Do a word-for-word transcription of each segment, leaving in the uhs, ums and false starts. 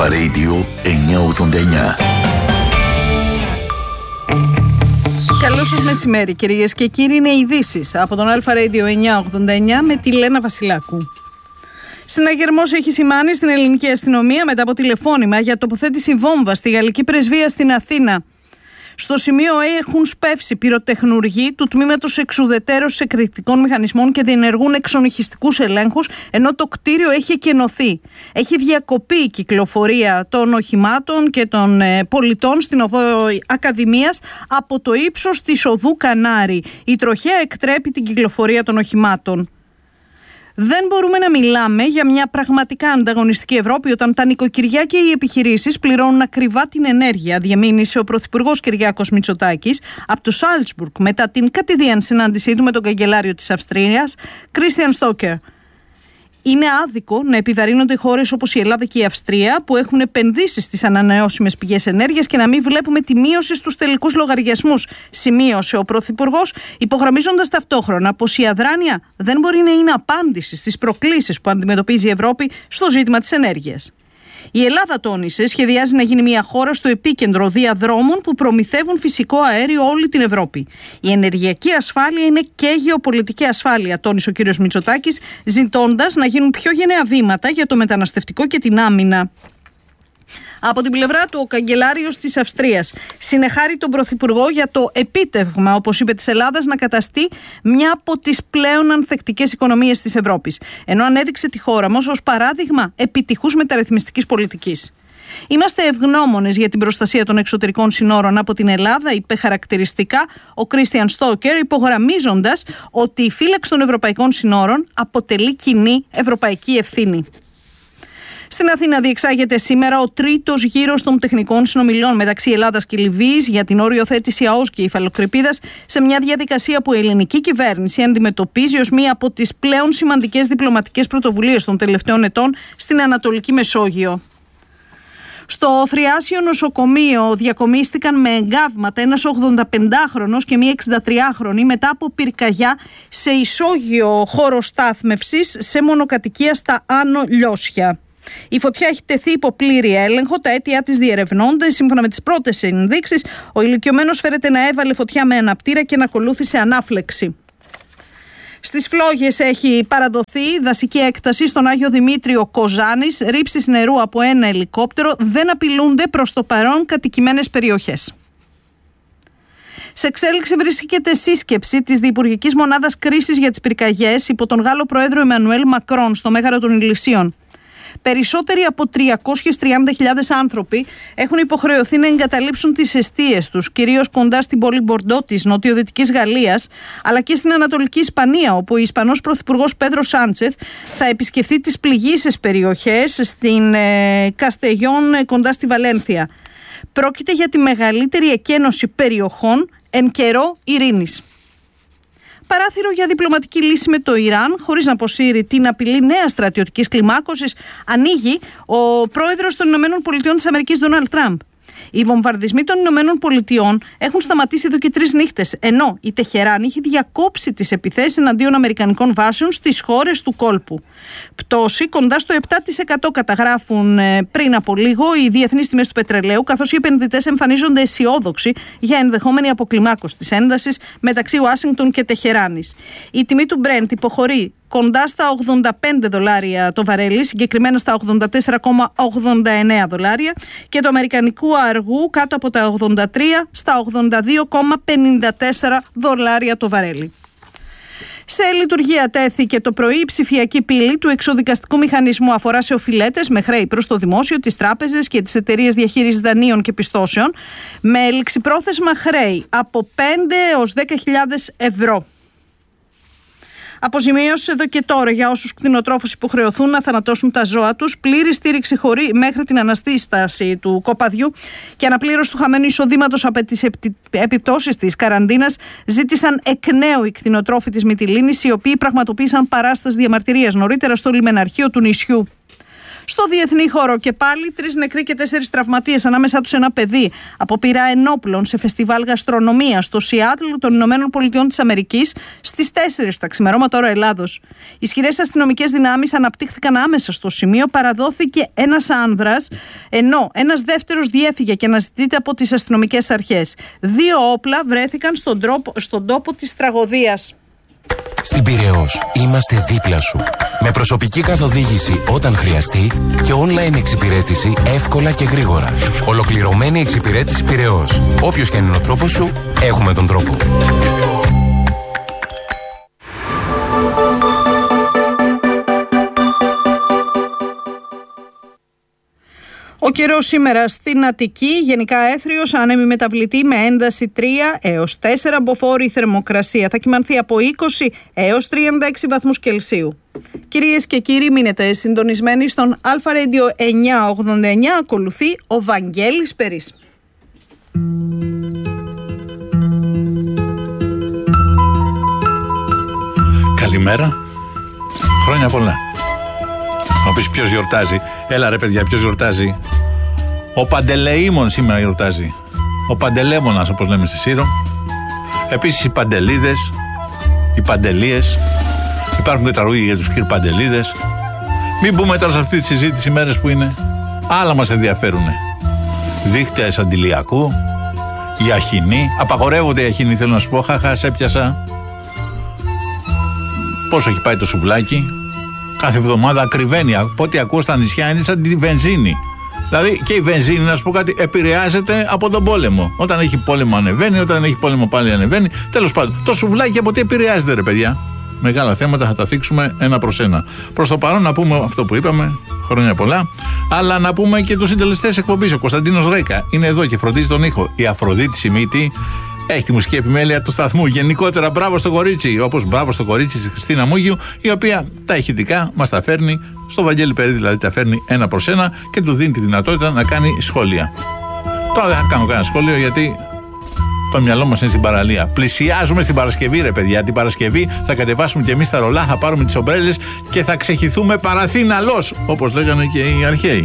Αλφα Radio εννιακόσια ογδόντα εννιά. Καλό σας μεσημέρι, κυρίες και κύριοι. Είναι ειδήσεις από τον Αλφα Radio εννιακόσια ογδόντα εννιά με τη Λένα Βασιλάκου. Συναγερμός έχει σημάνει στην ελληνική αστυνομία μετά από τηλεφώνημα για τοποθέτηση βόμβα στη γαλλική πρεσβεία στην Αθήνα. Στο σημείο έχουν σπεύσει πυροτεχνουργοί του τμήματος εξουδετέρωσης εκρηκτικών μηχανισμών και διενεργούν εξονυχιστικούς ελέγχους, ενώ το κτίριο έχει εκενωθεί. Έχει διακοπεί η κυκλοφορία των οχημάτων και των ε, πολιτών στην οδό Ακαδημίας από το ύψος της οδού Κανάρη. Η τροχέα εκτρέπει την κυκλοφορία των οχημάτων. Δεν μπορούμε να μιλάμε για μια πραγματικά ανταγωνιστική Ευρώπη όταν τα νοικοκυριά και οι επιχειρήσεις πληρώνουν ακριβά την ενέργεια, διαμήνυσε ο Πρωθυπουργός Κυριάκος Μητσοτάκης από το Σάλτσμπουργκ μετά την κατηδίαν συνάντησή του με τον καγκελάριο της Αυστρίας, Κρίστιαν Στόκερ. Είναι άδικο να επιβαρύνονται χώρες όπως η Ελλάδα και η Αυστρία που έχουν επενδύσει στις ανανεώσιμες πηγές ενέργειας και να μην βλέπουμε τη μείωση στους τελικούς λογαριασμούς, σημείωσε ο Πρωθυπουργός, υπογραμμίζοντας ταυτόχρονα πως η αδράνεια δεν μπορεί να είναι απάντηση στις προκλήσεις που αντιμετωπίζει η Ευρώπη στο ζήτημα της ενέργειας. Η Ελλάδα, τόνισε, σχεδιάζει να γίνει μια χώρα στο επίκεντρο διαδρόμων που προμηθεύουν φυσικό αέριο όλη την Ευρώπη. Η ενεργειακή ασφάλεια είναι και γεωπολιτική ασφάλεια, τόνισε ο κ. Μητσοτάκης, ζητώντας να γίνουν πιο γενναία βήματα για το μεταναστευτικό και την άμυνα. Από την πλευρά του, ο καγκελάριος της Αυστρίας συνεχάρει τον Πρωθυπουργό για το επίτευγμα, όπως είπε, της Ελλάδας να καταστεί μια από τις πλέον ανθεκτικές οικονομίες της Ευρώπης, ενώ ανέδειξε τη χώρα μας ως παράδειγμα επιτυχούς μεταρρυθμιστικής πολιτικής. Είμαστε ευγνώμονες για την προστασία των εξωτερικών συνόρων από την Ελλάδα, είπε χαρακτηριστικά ο Κρίστιαν Στόκερ, υπογραμμίζοντας ότι η φύλαξη των ευρωπαϊκών συνόρων αποτελεί κοινή ευρωπαϊκή ευθύνη. Στην Αθήνα διεξάγεται σήμερα ο τρίτος γύρος των τεχνικών συνομιλιών μεταξύ Ελλάδας και Λιβύης για την οριοθέτηση ΑΟΣ και υφαλοκρηπίδας, σε μια διαδικασία που η ελληνική κυβέρνηση αντιμετωπίζει ως μία από τις πλέον σημαντικές διπλωματικές πρωτοβουλίες των τελευταίων ετών στην Ανατολική Μεσόγειο. Στο Θριάσιο νοσοκομείο διακομίστηκαν με εγκάβματα ένας ογδονταπεντάχρονος και μία εξηντατριάχρονη μετά από πυρκαγιά σε ισόγειο χώρο στάθμευσης σε μονοκατοικία στα Άνω Λιώσια. Η φωτιά έχει τεθεί υπό πλήρη έλεγχο, τα αίτια της διερευνώνται. Σύμφωνα με τις πρώτες ενδείξεις, ο ηλικιωμένος φέρεται να έβαλε φωτιά με αναπτήρα και να ακολούθησε ανάφλεξη. Στις Φλόγες έχει παραδοθεί δασική έκταση στον Άγιο Δημήτριο Κοζάνης. Ρήψεις νερού από ένα ελικόπτερο δεν απειλούνται προς το παρόν κατοικημένες περιοχές. Σε εξέλιξη βρίσκεται σύσκεψη της Διυπουργικής Μονάδας Κρίσης για τις Πυρκαγιές υπό τον Γάλλο Πρόεδρο Εμμανουέλ Μακρόν στο Μέγαρο των Ηλυσίων. Περισσότεροι από τριακόσιες τριάντα χιλιάδες άνθρωποι έχουν υποχρεωθεί να εγκαταλείψουν τις εστίες τους, κυρίως κοντά στην πόλη Μπορντό της νοτιοδυτικής Γαλλίας, αλλά και στην Ανατολική Ισπανία, όπου ο Ισπανός Πρωθυπουργός Πέδρο Σάντσεθ θα επισκεφθεί τις πληγείσες περιοχές στην ε, Καστεγιόν ε, κοντά στη Βαλένθια. Πρόκειται για τη μεγαλύτερη εκένωση περιοχών εν καιρό ειρήνης. Παράθυρο για διπλωματική λύση με το Ιράν, χωρίς να αποσύρει την απειλή νέας στρατιωτικής κλιμάκωσης, ανοίγει ο πρόεδρος των Ηνωμένων Πολιτειών της Αμερικής, Ντόναλντ Τραμπ. Οι βομβαρδισμοί των Ηνωμένων Πολιτειών έχουν σταματήσει εδώ και τρεις νύχτες, ενώ η Τεχεράνη έχει διακόψει τις επιθέσεις εναντίον αμερικανικών βάσεων στις χώρες του κόλπου. Πτώση κοντά στο επτά τοις εκατό καταγράφουν πριν από λίγο οι διεθνείς τιμές του πετρελαίου, καθώς οι επενδυτές εμφανίζονται αισιόδοξοι για ενδεχόμενη αποκλιμάκωση της έντασης μεταξύ Ουάσιγκτον και Τεχεράνης. Η τιμή του Brent υποχωρεί κοντά στα ογδόντα πέντε δολάρια το βαρέλι, συγκεκριμένα στα ογδόντα τέσσερα κόμμα ογδόντα εννέα δολάρια, και το αμερικανικού αργού κάτω από τα ογδόντα τρία στα ογδόντα δύο κόμμα πενήντα τέσσερα δολάρια το βαρέλι. Σε λειτουργία τέθηκε το πρωί η ψηφιακή πύλη του εξοδικαστικού μηχανισμού. Αφορά σε οφειλέτες με χρέη προς το δημόσιο, τις τράπεζες και τις εταιρείες διαχείρισης δανείων και πιστώσεων, με ληξιπρόθεσμα χρέη από πέντε έως δέκα χιλιάδες ευρώ. Αποζημίωση εδώ και τώρα για όσους κτηνοτρόφους υποχρεωθούν να θανατώσουν τα ζώα τους, πλήρη στήριξη χωρί μέχρι την αναστήσταση του κοπαδιού και αναπλήρωση του χαμένου εισοδήματος από τις επιπτώσεις της καραντίνας, ζήτησαν εκ νέου οι κτηνοτρόφοι της Μυτιλήνης, οι οποίοι πραγματοποίησαν παράσταση διαμαρτυρίας νωρίτερα στο λιμεναρχείο του νησιού. Στο διεθνή χώρο και πάλι τρεις νεκροί και τέσσερις τραυματίες, ανάμεσά τους ένα παιδί, από πυρά ενόπλων σε φεστιβάλ γαστρονομίας στο Σιάτλ των Ηνωμένων Πολιτειών της Αμερικής στις τέσσερις τα ξημερώματα ώρα Ελλάδος. Ισχυρές αστυνομικές δυνάμεις αναπτύχθηκαν άμεσα στο σημείο, παραδόθηκε ένας άνδρας, ενώ ένας δεύτερος διέφυγε και αναζητείται από τις αστυνομικές αρχές. Δύο όπλα βρέθηκαν στον, τρόπο, στον τόπο της τραγωδίας. Στην Πειραιώς είμαστε δίπλα σου. Με προσωπική καθοδήγηση όταν χρειαστεί και online εξυπηρέτηση εύκολα και γρήγορα. Ολοκληρωμένη εξυπηρέτηση Πειραιώς. Όποιος και αν είναι ο τρόπος σου, έχουμε τον τρόπο. Ο καιρός σήμερα στην Αττική, γενικά έθριος, άνεμη μεταβλητή με ένταση τρία έως τέσσερα, μποφόρ η θερμοκρασία. Θα κυμανθεί από είκοσι έως τριάντα έξι βαθμούς Κελσίου. Κυρίες και κύριοι, μείνετε συντονισμένοι στον Αλφα Radio εννιακόσια ογδόντα εννιά. Ακολουθεί ο Βαγγέλης Περής. Καλημέρα. Χρόνια πολλά. Να πεις ποιος γιορτάζει. Έλα ρε παιδιά, ποιος γιορτάζει. Ο Παντελεήμων σήμερα γιορτάζει. Ο Παντελέμονας, όπως λέμε στη Σύρο. Επίσης οι Παντελίδες, οι Παντελίες. Υπάρχουν και τραγούδια για τους κύρ Παντελίδες. Μην μπούμε τώρα σε αυτή τη συζήτηση μέρες που είναι. Άλλα μας ενδιαφέρουν. Δίχτυας αντιλιακού, η αχινή. Απαγορεύονται οι αχινοί, θέλω να σου πω. Χαχα, σε έπιασα. Πόσο έχει πάει το σουβλάκι. Κάθε εβδομάδα ακριβένει. Από ό,τι ακούω στα νησιά είναι σαν τη βενζίνη. Δηλαδή και η βενζίνη, να σου πω κάτι, επηρεάζεται από τον πόλεμο. Όταν έχει πόλεμο ανεβαίνει, όταν έχει πόλεμο πάλι ανεβαίνει. Τέλος πάντων, το σουβλάκι από τι επηρεάζεται, ρε παιδιά. Μεγάλα θέματα θα τα θίξουμε ένα προς ένα. Προς το παρόν να πούμε αυτό που είπαμε, χρόνια πολλά, αλλά να πούμε και τους συντελεστές εκπομπής. Ο Κωνσταντίνος Ρέκα είναι εδώ και φροντίζει τον ήχο. Η Αφροδίτη Σιμίτη έχει τη μουσική επιμέλεια του σταθμού. Γενικότερα, μπράβο στο κορίτσι, όπως μπράβο στο κορίτσι της Χριστίνα Μούγιου, η οποία τα ηχητικά μας τα φέρνει, στο Βαγγέλη Περί δηλαδή τα φέρνει ένα προς ένα και του δίνει τη δυνατότητα να κάνει σχόλια. Τώρα δεν θα κάνω κανένα σχόλιο γιατί το μυαλό μας είναι στην παραλία. Πλησιάζουμε στην Παρασκευή, ρε παιδιά. Την Παρασκευή θα κατεβάσουμε κι εμείς τα ρολά, θα πάρουμε τις ομπρέλες και θα ξεχυθούμε παραθύναλος, όπως λέγανε και οι αρχαίοι.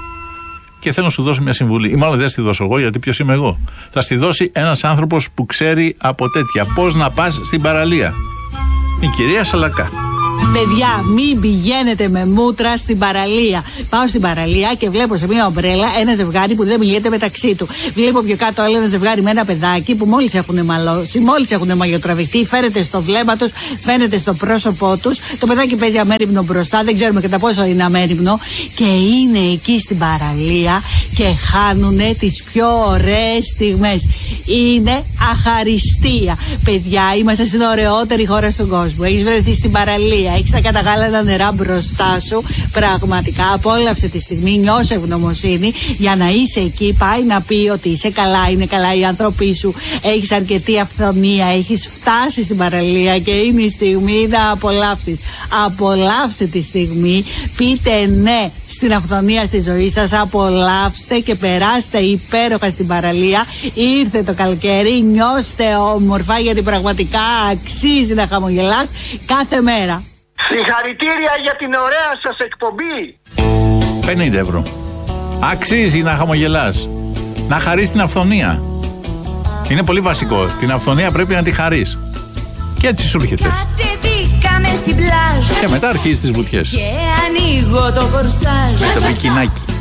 Και θέλω να σου δώσω μια συμβουλή. Ή μάλλον δεν θα στη δώσω εγώ, γιατί ποιος είμαι εγώ. Θα στη δώσει ένας άνθρωπος που ξέρει από τέτοια. Πώς να πας στην παραλία. Η κυρία Σαλακά. Παιδιά, μην πηγαίνετε με μούτρα στην παραλία. Πάω στην παραλία και βλέπω σε μια ομπρέλα ένα ζευγάρι που δεν μιλιέται μεταξύ του. Βλέπω πιο κάτω άλλο ένα ζευγάρι με ένα παιδάκι που μόλις έχουν μαλώσει, μόλις έχουν μαγειοτραβηχτεί. Φαίνεται στο βλέμμα τους, φαίνεται στο πρόσωπό τους. Το παιδάκι παίζει αμέριμνο μπροστά, δεν ξέρουμε κατά πόσο είναι αμέριμνο. Και είναι εκεί στην παραλία και χάνουν τις πιο ωραίες στιγμές. Είναι αχαριστία. Παιδιά, είμαστε στην ωραιότερη χώρα στον κόσμο. Έχεις βρεθεί στην παραλία, έχεις τα καταγάλανα νερά μπροστά σου. Πραγματικά απόλαυσε τη στιγμή, νιώσε ευγνωμοσύνη για να είσαι εκεί. Πάει να πει ότι είσαι καλά, είναι καλά οι άνθρωποι σου. Έχεις αρκετή αυθονία, έχεις φτάσει στην παραλία και είναι η στιγμή να απολαύσεις. Απολαύστε τη στιγμή, πείτε ναι στην αυθονία στη ζωή σας, απολαύστε και περάστε υπέροχα στην παραλία. Ήρθε το καλοκαίρι, νιώστε όμορφα γιατί πραγματικά αξίζει να χαμογελάς κάθε μέρα. Συγχαρητήρια για την ωραία σας εκπομπή. πενήντα ευρώ. Αξίζει να χαμογελάς. Να χαρείς την αυθονία. Είναι πολύ βασικό. Την αυθονία πρέπει να τη χαρείς. Και έτσι σου έρχεται. Και μετά αρχίζεις τις βουτιές. Και ανοίγω το κορσάζ. Με το πικινάκι.